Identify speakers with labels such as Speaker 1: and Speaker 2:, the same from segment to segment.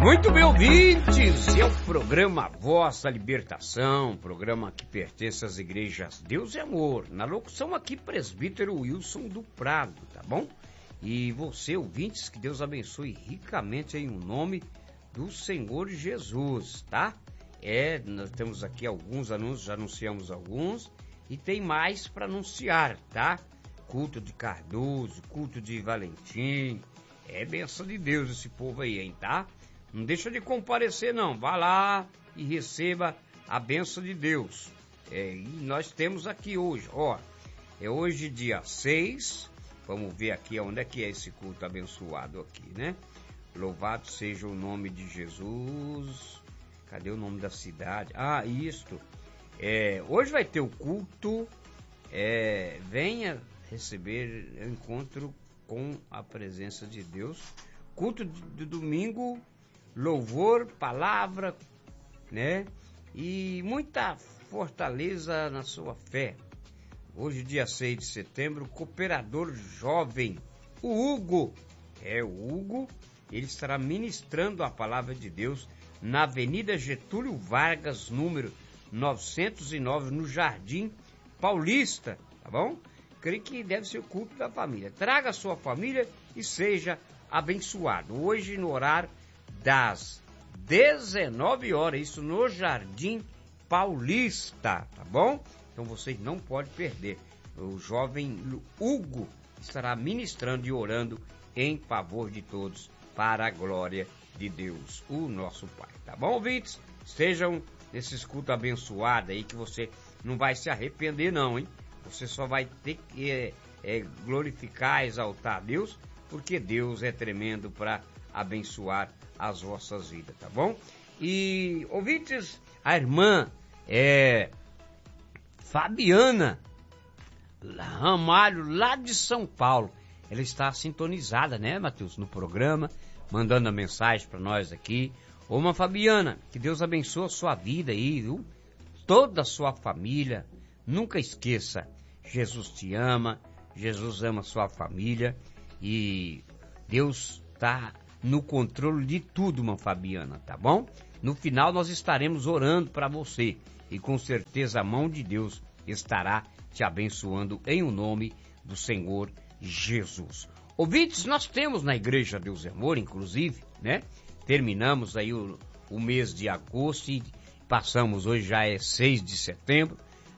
Speaker 1: Muito bem, ouvintes, é o programa Voz da Libertação, programa que pertence às igrejas Deus e Amor. Na locução aqui, presbítero Wilson do Prado, tá bom? E você, ouvintes, que Deus abençoe ricamente em nome do Senhor Jesus, tá? Nós temos aqui alguns anúncios, já anunciamos alguns, e tem mais para anunciar, tá? Culto de Cardoso, culto de Valentim, bênção de Deus esse povo aí, hein, tá? Não deixa de comparecer, não. Vá lá e receba a bênção de Deus. E nós temos aqui hoje, hoje dia 6. Vamos ver aqui onde é que é esse culto abençoado aqui, né? Louvado seja o nome de Jesus. Cadê o nome da cidade? Isto. Hoje vai ter o culto. Venha receber o encontro com a presença de Deus. Culto de domingo. Louvor, palavra, né? E muita fortaleza na sua fé. Hoje, dia 6 de setembro, cooperador jovem, o Hugo. O Hugo, ele estará ministrando a palavra de Deus na Avenida Getúlio Vargas, número 909, no Jardim Paulista, tá bom? Creio que deve ser o culto da família. Traga a sua família e seja abençoado. Hoje, no horário das 19 horas, isso no Jardim Paulista, tá bom? Então vocês não podem perder. O jovem Hugo estará ministrando e orando em favor de todos, para a glória de Deus, o nosso Pai, tá bom, ouvintes? Estejam nesses cultos abençoados aí, que você não vai se arrepender não, hein? Você só vai ter que glorificar, exaltar a Deus, porque Deus é tremendo para abençoar as vossas vidas, tá bom? E, ouvintes, a irmã Fabiana Ramalho, lá de São Paulo, ela está sintonizada, né, Matheus, no programa, mandando a mensagem para nós aqui. Ô, irmã Fabiana, que Deus abençoe a sua vida aí, viu? Toda a sua família, nunca esqueça, Jesus te ama, Jesus ama a sua família e Deus está no controle de tudo, irmã Fabiana, tá bom? No final nós estaremos orando para você e com certeza a mão de Deus estará te abençoando em o nome do Senhor Jesus. Ouvintes, nós temos na Igreja Deus e Amor, inclusive, né? Terminamos aí o mês de agosto e passamos, hoje já é 6 de setembro,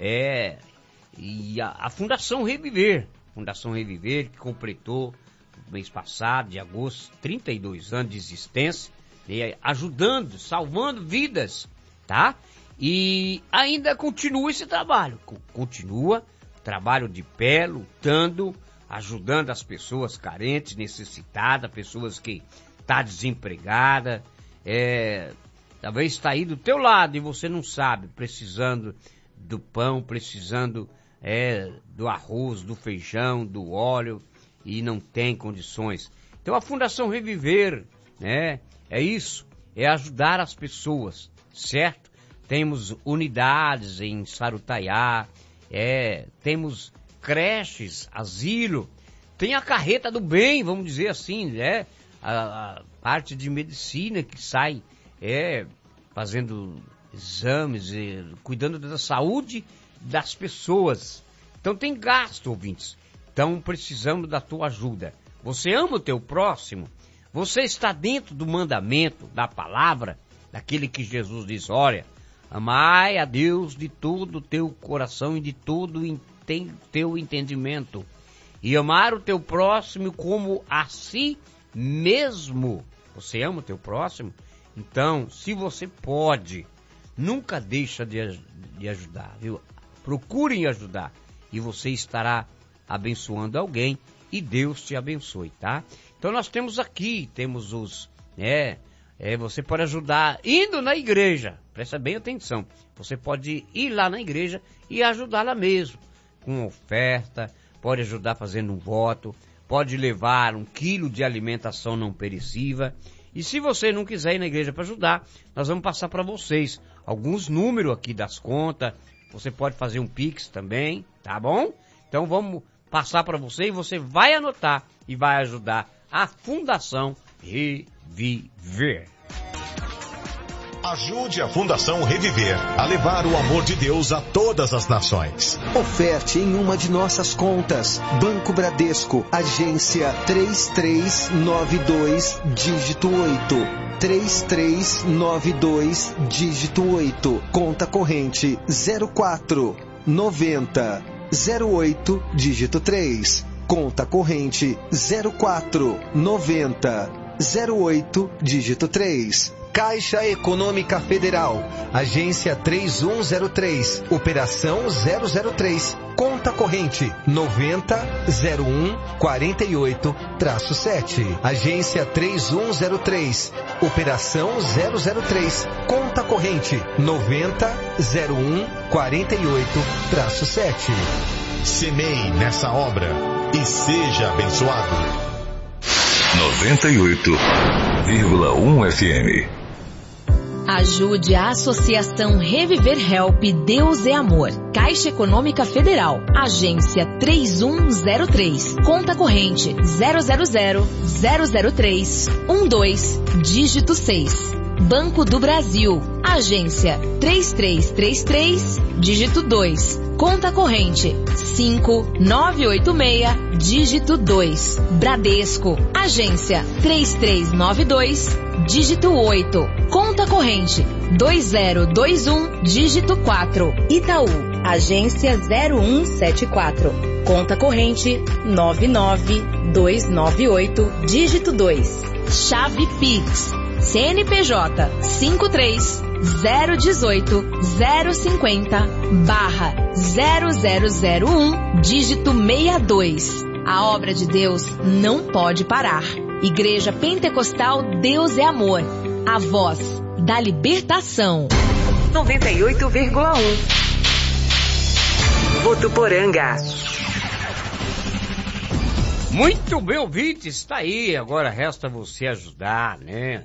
Speaker 1: e a Fundação Reviver, que completou mês passado, de agosto, 32 anos de existência, ajudando, salvando vidas, tá? E ainda continua esse trabalho, trabalho de pé, lutando, ajudando as pessoas carentes, necessitadas, pessoas que estão desempregadas, talvez está aí do teu lado e você não sabe, precisando do pão, precisando do arroz, do feijão, do óleo, e não tem condições. Então a Fundação Reviver, né, é isso, é ajudar as pessoas, certo? Temos unidades em Sarutaiá, temos creches, asilo, tem a carreta do bem, vamos dizer assim, né? A parte de medicina que sai, fazendo exames, cuidando da saúde das pessoas. Então tem gasto, ouvintes. Então precisamos da tua ajuda. Você ama o teu próximo? Você está dentro do mandamento, da palavra, daquele que Jesus diz, olha, amai a Deus de todo o teu coração e de todo o teu entendimento. E amar o teu próximo como a si mesmo. Você ama o teu próximo? Então, se você pode, nunca deixa de ajudar, viu? Procurem ajudar e você estará abençoando alguém e Deus te abençoe, tá? Então nós temos aqui, você pode ajudar indo na igreja, presta bem atenção, você pode ir lá na igreja e ajudar lá mesmo, com oferta, pode ajudar fazendo um voto, pode levar 1 quilo de alimentação não perecível. E se você não quiser ir na igreja para ajudar, nós vamos passar para vocês alguns números aqui das contas. Você pode fazer um Pix também, tá bom? Então vamos passar para você e você vai anotar e vai ajudar a Fundação Reviver.
Speaker 2: Ajude a Fundação Reviver a levar o amor de Deus a todas as nações.
Speaker 3: Oferte em uma de nossas contas. Banco Bradesco, agência 3392, dígito 8. 3392, dígito 8. Conta corrente 04 90 08, dígito 3. Conta corrente 04 90 08, dígito 3. Caixa Econômica Federal, agência 3103, operação 003, conta corrente 900148-7, agência 3103, operação 003, conta corrente 900148-7.
Speaker 2: Semeie nessa obra e seja abençoado.
Speaker 4: 98,1 FM.
Speaker 5: Ajude a Associação Reviver Help Deus é Amor. Caixa Econômica Federal. Agência 3103. Conta corrente 000-003-12, dígito 6. Banco do Brasil. Agência 3333, dígito 2. Conta corrente 5986, dígito 2. Bradesco. Agência 3392, dígito 8. Conta corrente 2021, dígito 4. Itaú. Agência 0174. Conta corrente 99298, dígito 2. Chave Pix. CNPJ 53-018-050-0001, dígito 62. A obra de Deus não pode parar. Igreja Pentecostal Deus é Amor. A voz da libertação.
Speaker 6: 98,1. Votuporanga.
Speaker 1: Muito bem, ouvinte, está aí. Agora resta você ajudar, né?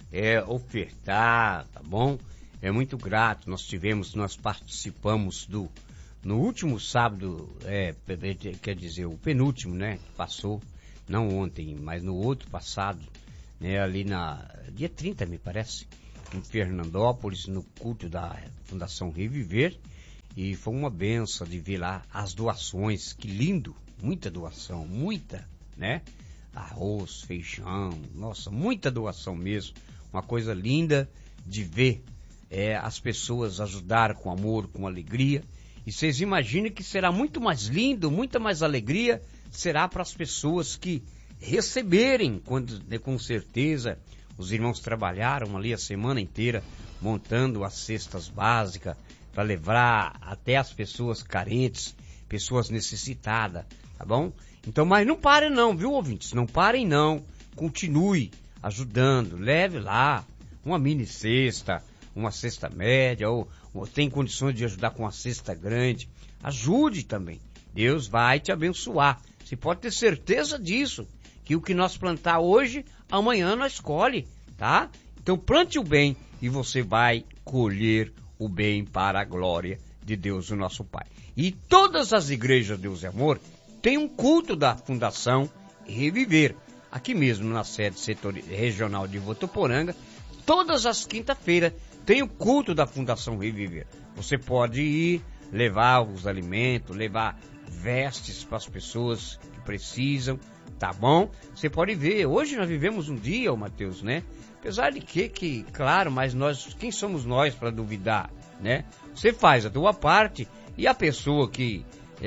Speaker 1: Ofertar, tá bom? É muito grato. Nós participamos no último sábado, quer dizer, o penúltimo, né? Que passou, não ontem, mas no outro passado, né? Ali dia 30, me parece, em Fernandópolis, no culto da Fundação Reviver. E foi uma benção de ver lá as doações. Que lindo! Muita doação, muita, né? Arroz, feijão, nossa, muita doação mesmo. Uma coisa linda de ver as pessoas ajudar com amor, com alegria. E vocês imaginem que será muito mais lindo, muita mais alegria será para as pessoas que receberem, quando, com certeza, os irmãos trabalharam ali a semana inteira montando as cestas básicas para levar até as pessoas carentes, pessoas necessitadas, tá bom? Então, mas não parem não, viu, ouvintes? Não parem não. Continue ajudando. Leve lá uma mini cesta, uma cesta média, ou tem condições de ajudar com uma cesta grande. Ajude também. Deus vai te abençoar. Você pode ter certeza disso, que o que nós plantar hoje, amanhã nós colhe, tá? Então plante o bem e você vai colher o bem para a glória de Deus, o nosso Pai. E todas as igrejas Deus é Amor tem um culto da Fundação Reviver. Aqui mesmo na sede regional de Votuporanga, todas as quinta-feiras tem o culto da Fundação Reviver. Você pode ir, levar os alimentos, levar vestes para as pessoas que precisam, tá bom? Você pode ver, hoje nós vivemos um dia, Mateus, né? Apesar de que, claro, mas quem somos nós para duvidar, né? Você faz a tua parte e a pessoa que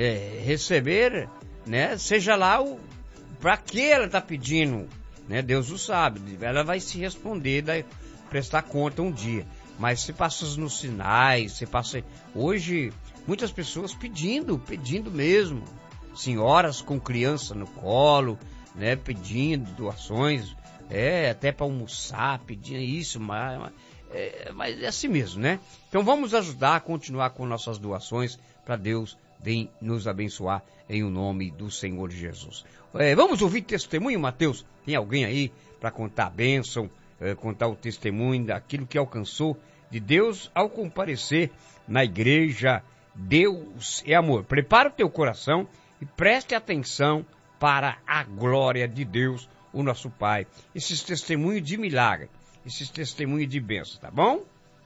Speaker 1: receber, né? Seja lá para que ela está pedindo, né? Deus o sabe, ela vai se responder, prestar conta um dia. Mas você passa nos sinais, você passa... Hoje, muitas pessoas pedindo mesmo. Senhoras com criança no colo, né? Pedindo doações, até para almoçar, pedindo isso, mas é assim mesmo, né? Então vamos ajudar a continuar com nossas doações para Deus nos abençoar em o nome do Senhor Jesus. Vamos ouvir testemunho, Mateus? Tem alguém aí para contar a bênção, contar o testemunho daquilo que alcançou de Deus ao comparecer na igreja Deus é Amor. Prepara o teu coração e preste atenção para a glória de Deus, o nosso Pai. Esses testemunhos de milagre, esses testemunhos de bênção, tá bom?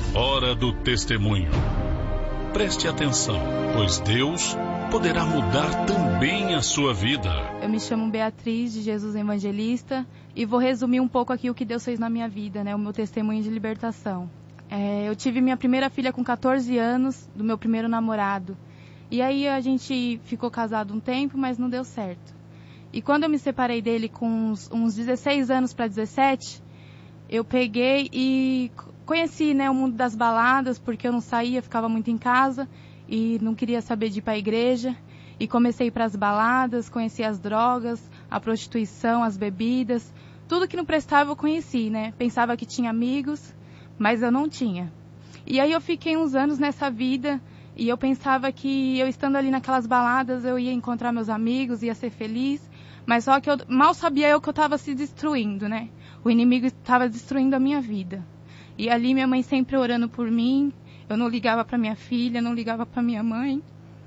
Speaker 6: Hora do testemunho. Preste atenção, pois Deus poderá mudar também a sua vida.
Speaker 7: Eu me chamo Beatriz, de Jesus Evangelista, e vou resumir um pouco aqui o que Deus fez na minha vida, né? O meu testemunho de libertação. Eu tive minha primeira filha com 14 anos, do meu primeiro namorado. E aí a gente ficou casado um tempo, mas não deu certo. E quando eu me separei dele com uns 16 anos para 17, eu peguei e conheci, né, o mundo das baladas, porque eu não saía, ficava muito em casa e não queria saber de ir para a igreja. E comecei para as baladas, conheci as drogas, a prostituição, as bebidas. Tudo que não prestava eu conheci, né? Pensava que tinha amigos, mas eu não tinha. E aí eu fiquei uns anos nessa vida e eu pensava que eu estando ali naquelas baladas eu ia encontrar meus amigos, ia ser feliz. Mas só que eu mal sabia eu que eu estava se destruindo, né? O inimigo estava destruindo a minha vida. E ali minha mãe sempre orando por mim. Eu não ligava para minha filha, não ligava para minha mãe.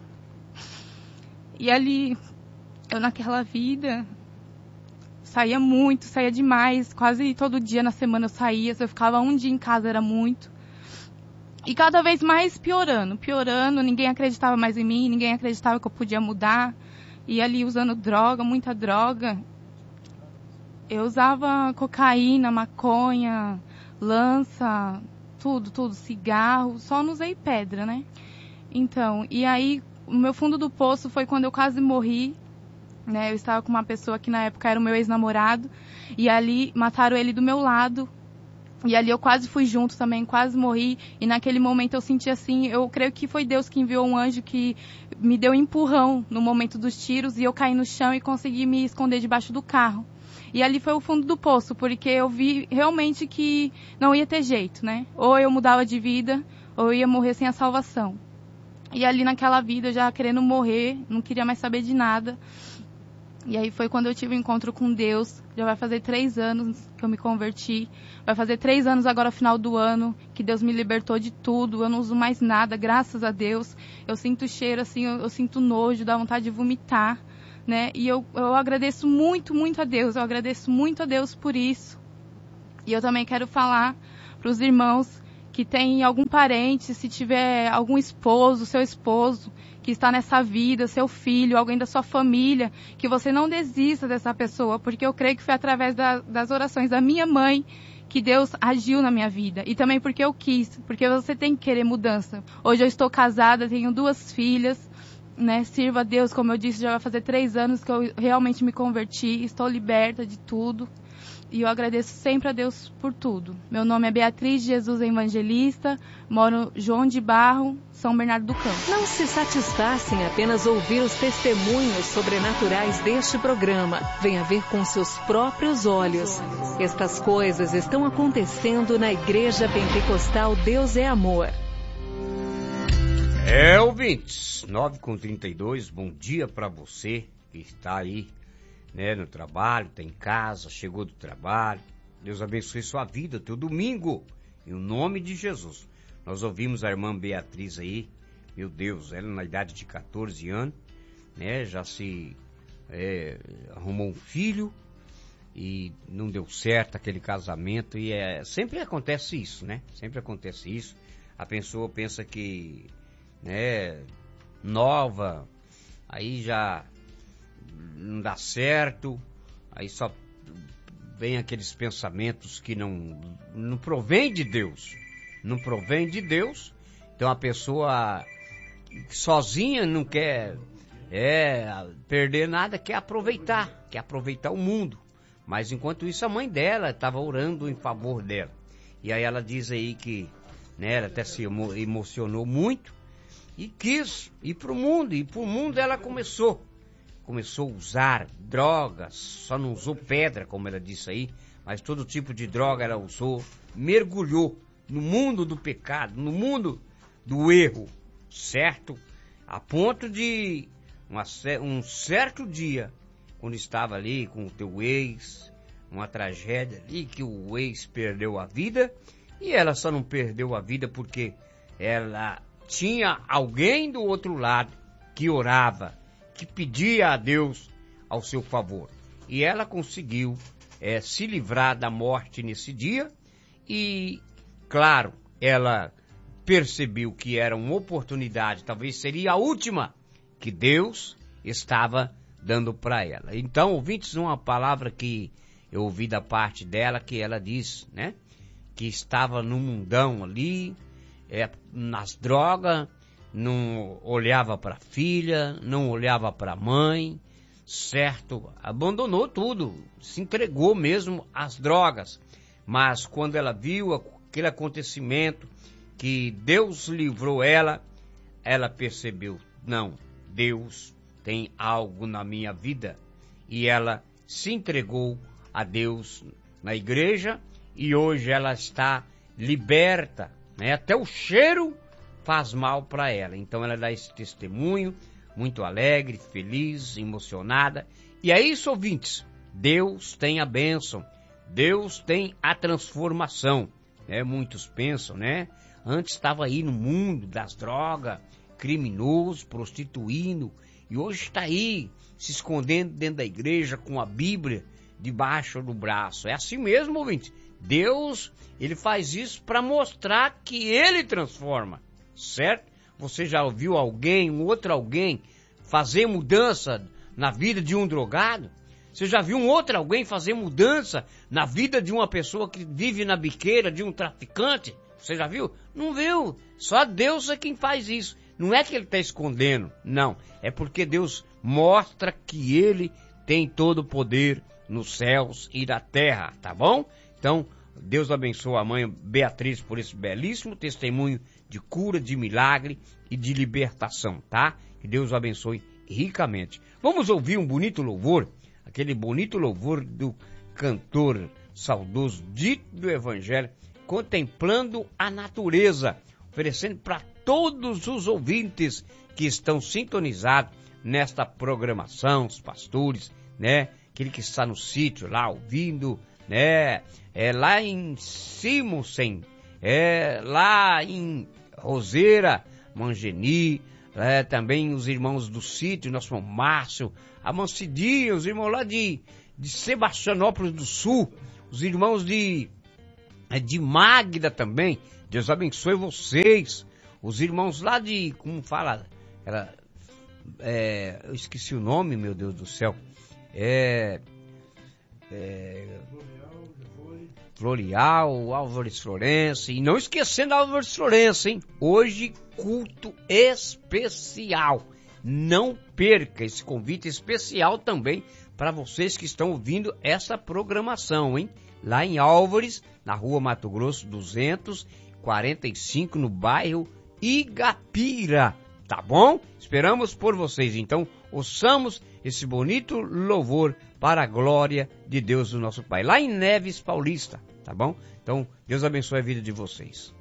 Speaker 7: E ali, eu naquela vida, saía muito, saía demais. Quase todo dia na semana eu saía. Se eu ficava um dia em casa era muito. E cada vez mais piorando. Ninguém acreditava mais em mim, ninguém acreditava que eu podia mudar. E ali usando droga, muita droga. Eu usava cocaína, maconha, lança, tudo, cigarro, só não usei pedra, né? Então, e aí o meu fundo do poço foi quando eu quase morri, né? Eu estava com uma pessoa que na época era o meu ex-namorado, e ali mataram ele do meu lado, e ali eu quase fui junto também, quase morri, e naquele momento eu senti assim, eu creio que foi Deus que enviou um anjo que me deu um empurrão no momento dos tiros, e eu caí no chão e consegui me esconder debaixo do carro. E ali foi o fundo do poço, porque eu vi realmente que não ia ter jeito, né? Ou eu mudava de vida, ou eu ia morrer sem a salvação. E ali naquela vida, já querendo morrer, não queria mais saber de nada. E aí foi quando eu tive um encontro com Deus. Já vai fazer 3 anos que eu me converti. Vai fazer 3 anos agora no final do ano, que Deus me libertou de tudo. Eu não uso mais nada, graças a Deus. Eu sinto cheiro, assim, eu sinto nojo, dá vontade de vomitar. Né? E eu agradeço muito, muito a Deus. Eu agradeço muito a Deus por isso. E eu também quero falar para os irmãos que tem algum parente, se tiver algum esposo, seu esposo, que está nessa vida, seu filho, alguém da sua família, que você não desista dessa pessoa, porque eu creio que foi através das orações da minha mãe que Deus agiu na minha vida. E também porque eu quis, porque você tem que querer mudança. Hoje eu estou casada, tenho 2 filhas, né? Sirva a Deus, como eu disse, já vai fazer 3 anos que eu realmente me converti, estou liberta de tudo. E eu agradeço sempre a Deus por tudo. Meu nome é Beatriz, Jesus Evangelista, moro João de Barro, São Bernardo do Campo.
Speaker 5: Não se satisfaça em apenas ouvir os testemunhos sobrenaturais deste programa. Venha ver com seus próprios olhos. Estas coisas estão acontecendo na Igreja Pentecostal Deus é Amor.
Speaker 1: Ouvintes, 9h32, bom dia para você que está aí, né, no trabalho, está em casa, chegou do trabalho. Deus abençoe sua vida, teu domingo, em nome de Jesus. Nós ouvimos a irmã Beatriz aí, meu Deus, ela na idade de 14 anos, né, já se arrumou um filho e não deu certo aquele casamento. E sempre acontece isso, né? Sempre acontece isso. A pessoa pensa que, né, nova, aí já não dá certo, aí só vem aqueles pensamentos que não provém de Deus, não provém de Deus. Então a pessoa sozinha não quer perder nada, quer aproveitar o mundo. Mas enquanto isso a mãe dela estava orando em favor dela. E aí ela diz aí que, né, ela até se emocionou muito e quis ir para o mundo. E para o mundo ela começou a usar drogas, só não usou pedra, como ela disse aí, mas todo tipo de droga ela usou, mergulhou no mundo do pecado, no mundo do erro, certo? A ponto de um certo dia, quando estava ali com o teu ex, uma tragédia ali, que o ex perdeu a vida, e ela só não perdeu a vida porque ela tinha alguém do outro lado que orava, que pedia a Deus ao seu favor. E ela conseguiu se livrar da morte nesse dia. E, claro, ela percebeu que era uma oportunidade, talvez seria a última, que Deus estava dando para ela. Então, ouvintes, uma palavra que eu ouvi da parte dela, que ela diz, né? Que estava no mundão ali, nas drogas, não olhava para a filha, não olhava para a mãe, certo? Abandonou tudo, se entregou mesmo às drogas. Mas quando ela viu aquele acontecimento, que Deus livrou ela, ela percebeu, não, Deus tem algo na minha vida. E ela se entregou a Deus na igreja e hoje ela está liberta, né? Até o cheiro faz mal para ela. Então ela dá esse testemunho, muito alegre, feliz, emocionada. E é isso, ouvintes, Deus tem a bênção, Deus tem a transformação, né? Muitos pensam, né? Antes estava aí no mundo das drogas, criminoso, prostituindo, e hoje está aí se escondendo dentro da igreja com a Bíblia debaixo do braço. É assim mesmo, ouvinte. Deus, ele faz isso para mostrar que ele transforma, certo? Você já ouviu alguém, um outro alguém, fazer mudança na vida de um drogado? Você já viu um outro alguém fazer mudança na vida de uma pessoa que vive na biqueira, de um traficante? Você já viu? Não viu. Só Deus é quem faz isso. Não é que ele está escondendo, não. É porque Deus mostra que ele tem todo o poder nos céus e na terra, tá bom? Então, Deus abençoe a mãe Beatriz por esse belíssimo testemunho de cura, de milagre e de libertação, tá? Que Deus o abençoe ricamente. Vamos ouvir um bonito louvor, aquele bonito louvor do cantor saudoso Dito do Evangelho, contemplando a natureza, oferecendo para todos os ouvintes que estão sintonizados nesta programação, os pastores, né? Aquele que está no sítio lá ouvindo, né? Lá em Simonsen, lá em Roseira, Mangeni, também os irmãos do sítio, nosso irmão Márcio, a Mancidinha, os irmãos lá de Sebastianópolis do Sul, os irmãos de Magda também. Deus abençoe vocês. Os irmãos lá de, como fala, eu esqueci o nome, meu Deus do céu. Florial, Álvares Florense. E não esquecendo Álvares Florense, hein? Hoje, culto especial. Não perca esse convite especial também para vocês que estão ouvindo essa programação, hein? Lá em Álvares, na rua Mato Grosso 245, no bairro Igapira, tá bom? Esperamos por vocês, então ouçamos esse bonito louvor para a glória de Deus, o nosso Pai, lá em Neves Paulista, tá bom? Então, Deus abençoe a vida de vocês.